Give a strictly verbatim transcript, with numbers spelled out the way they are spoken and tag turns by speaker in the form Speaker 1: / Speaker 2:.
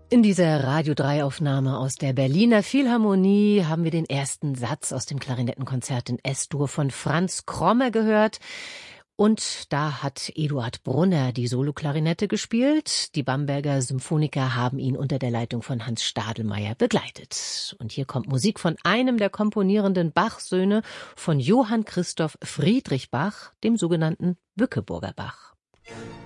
Speaker 1: In dieser Radio drei Aufnahme aus der Berliner Philharmonie haben wir den ersten Satz aus dem Klarinettenkonzert in S-Dur von Franz Krommer gehört. Und da hat Eduard Brunner die Soloklarinette gespielt. Die Bamberger Symphoniker haben ihn unter der Leitung von Hans Stadelmeier begleitet. Und hier kommt Musik von einem der komponierenden Bach-Söhne, von Johann Christoph Friedrich Bach, dem sogenannten Bückeburger Bach.